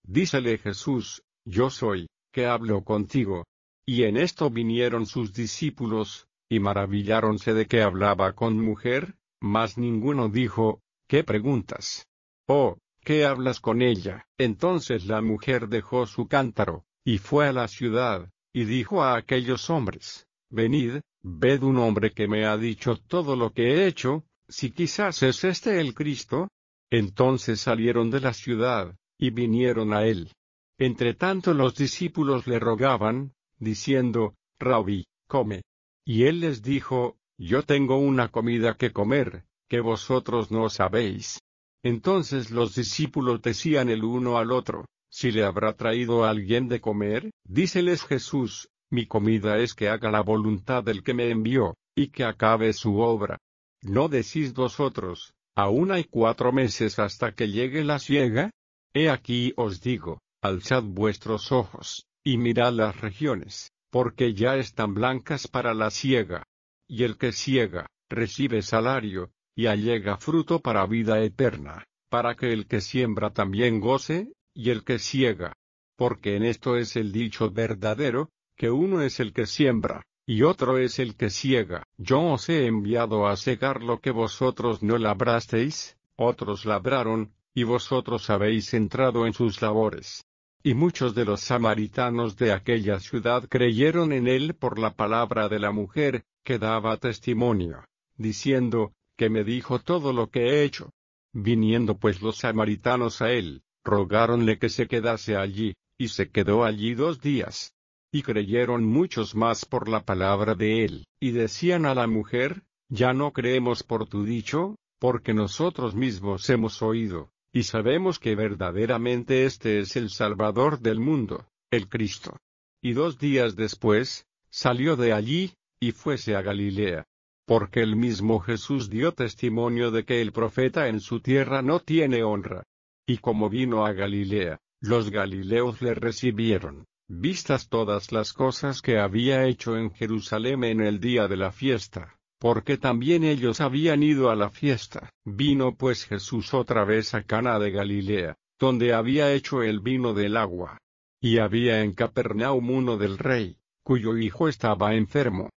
Dícele Jesús: Yo soy, que hablo contigo. Y en esto vinieron sus discípulos, y maravilláronse de que hablaba con mujer, mas ninguno dijo: ¿Qué preguntas? Oh, ¿qué hablas con ella? Entonces la mujer dejó su cántaro, y fue a la ciudad, y dijo a aquellos hombres: Venid, ved un hombre que me ha dicho todo lo que he hecho, si quizás es este el Cristo. Entonces salieron de la ciudad, y vinieron a él. Entretanto los discípulos le rogaban, diciendo: Rabí, come. Y él les dijo: Yo tengo una comida que comer, que vosotros no sabéis. Entonces los discípulos decían el uno al otro: ¿Si le habrá traído alguien de comer? Díceles Jesús: Mi comida es que haga la voluntad del que me envió, y que acabe su obra. ¿No decís vosotros: aún hay 4 meses hasta que llegue la siega? He aquí os digo: alzad vuestros ojos, y mirad las regiones, porque ya están blancas para la siega. Y el que siega, recibe salario, y allega fruto para vida eterna, para que el que siembra también goce, y el que siega. Porque en esto es el dicho verdadero, que uno es el que siembra, y otro es el que siega. Yo os he enviado a segar lo que vosotros no labrasteis, otros labraron, y vosotros habéis entrado en sus labores. Y muchos de los samaritanos de aquella ciudad creyeron en él por la palabra de la mujer, que daba testimonio, diciendo: que me dijo todo lo que he hecho. Viniendo pues los samaritanos a él, rogáronle que se quedase allí, y se quedó allí 2 días. Y creyeron muchos más por la palabra de él, y decían a la mujer: ya no creemos por tu dicho, porque nosotros mismos hemos oído, y sabemos que verdaderamente este es el Salvador del mundo, el Cristo. Y 2 días después, salió de allí, y fuese a Galilea. Porque el mismo Jesús dio testimonio de que el profeta en su tierra no tiene honra. Y como vino a Galilea, los galileos le recibieron, vistas todas las cosas que había hecho en Jerusalén en el día de la fiesta, porque también ellos habían ido a la fiesta. Vino pues Jesús otra vez a Caná de Galilea, donde había hecho el vino del agua. Y había en Capernaum uno del rey, cuyo hijo estaba enfermo.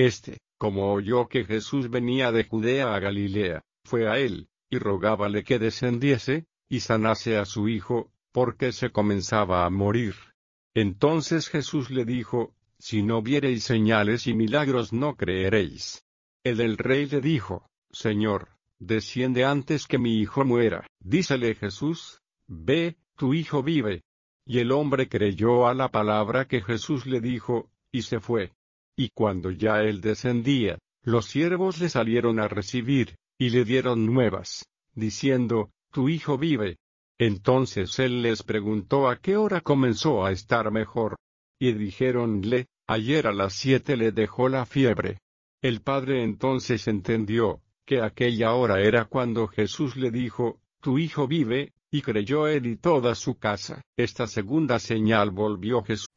Como oyó que Jesús venía de Judea a Galilea, fue a él, y rogábale que descendiese, y sanase a su hijo, porque se comenzaba a morir. Entonces Jesús le dijo: si no viereis señales y milagros no creeréis. El rey le dijo: Señor, desciende antes que mi hijo muera. Dícele Jesús: ve, tu hijo vive. Y el hombre creyó a la palabra que Jesús le dijo, y se fue. Y cuando ya él descendía, los siervos le salieron a recibir, y le dieron nuevas, diciendo: tu hijo vive. Entonces él les preguntó a qué hora comenzó a estar mejor. Y dijéronle: ayer a las 7 le dejó la fiebre. El padre entonces entendió, que aquella hora era cuando Jesús le dijo: tu hijo vive, y creyó él y toda su casa. Esta segunda señal volvió Jesús